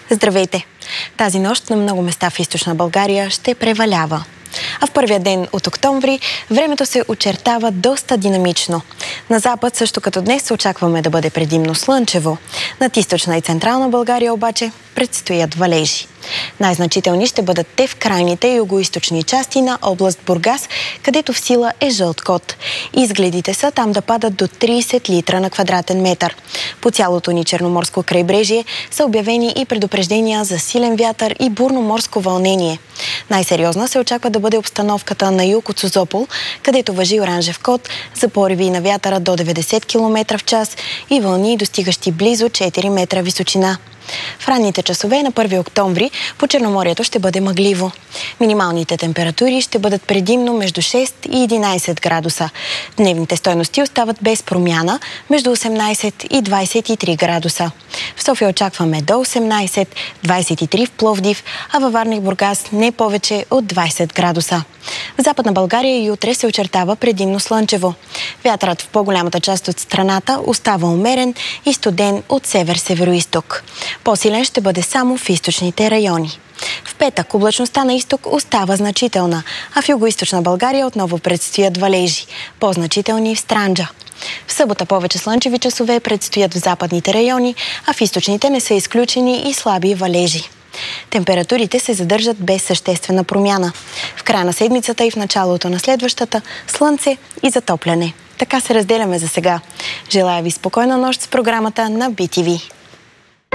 Здравейте! Тази нощ на много места в източна България ще превалява. А в първия ден от октомври времето се очертава доста динамично. На запад, също като днес, се очакваме да бъде предимно слънчево. Над източна и централна България обаче предстоят валежи. Най-значителни ще бъдат те в крайните югоизточни части на област Бургас, където в сила е жълт код. Изгледите са там да падат до 30 литра на квадратен метър. По цялото ни черноморско крайбрежие са обявени и предупреждения за силен вятър и бурно морско вълнение. Най-сериозна се очаква да бъде обстановката на юг от Созопол, където важи оранжев код за пориви на вятъра до 90 км в час и вълни, достигащи близо 4 метра височина. В ранните часове на 1 октомври по Черноморието ще бъде мъгливо. Минималните температури ще бъдат предимно между 6 и 11 градуса. Дневните стойности остават без промяна между 18 и 23 градуса. В София очакваме до 18, 23 в Пловдив, а във Варна и Бургас не повече от 20 градуса. В Западна България и утре се очертава предимно слънчево. Вятърът в по-голямата част от страната остава умерен и студен от север-североизток. По-силен ще бъде само в източните райони. В петък облачността на изток остава значителна, а в югоизточна България отново предстоят валежи, по-значителни в Странджа. В събота повече слънчеви часове предстоят в западните райони, а в източните не са изключени и слаби валежи. Температурите се задържат без съществена промяна. В края на седмицата и в началото на следващата слънце и затопляне. Така се разделяме за сега. Желая ви спокойна нощ с програмата на BTV.